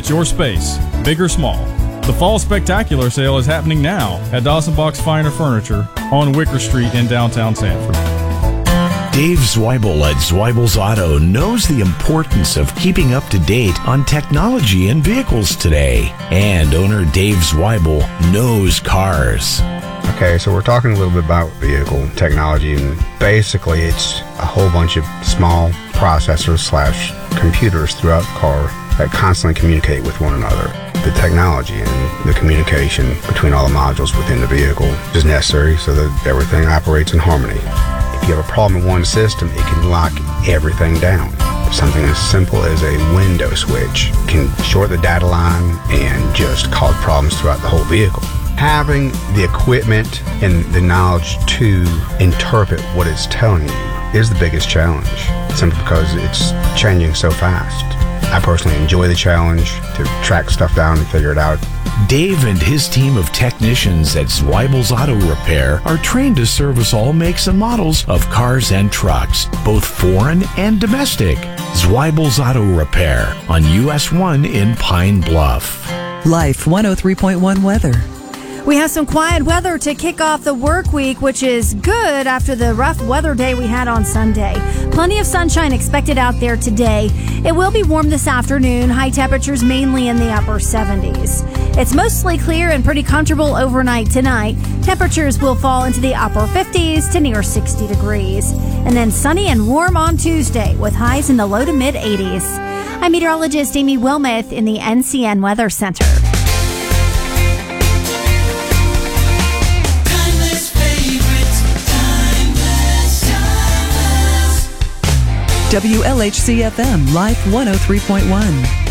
fits your space, big or small. The Fall Spectacular Sale is happening now at Dawson Box Finer Furniture on Wicker Street in downtown Sanford. Dave Zweibel at Zweibel's Auto knows the importance of keeping up to date on technology in vehicles today. And owner Dave Zweibel knows cars. Okay, so we're talking a little bit about vehicle technology, and basically it's a whole bunch of small processors / computers throughout the car that constantly communicate with one another. The technology and the communication between all the modules within the vehicle is necessary so that everything operates in harmony. If you have a problem in one system, it can lock everything down. Something as simple as a window switch can short the data line and just cause problems throughout the whole vehicle. Having the equipment and the knowledge to interpret what it's telling you is the biggest challenge, simply because it's changing so fast. I personally enjoy the challenge to track stuff down and figure it out. Dave and his team of technicians at Zweibel's Auto Repair are trained to service all makes and models of cars and trucks, both foreign and domestic. Zweibel's Auto Repair on US 1 in Pine Bluff. Life 103.1 weather. We have some quiet weather to kick off the work week, which is good after the rough weather day we had on Sunday. Plenty of sunshine expected out there today. It will be warm this afternoon, high temperatures mainly in the upper 70s. It's mostly clear and pretty comfortable overnight tonight. Temperatures will fall into the upper 50s to near 60 degrees. And then sunny and warm on Tuesday with highs in the low to mid 80s. I'm meteorologist Amy Wilmoth in the NCN Weather Center. WLHC FM, Life 103.1.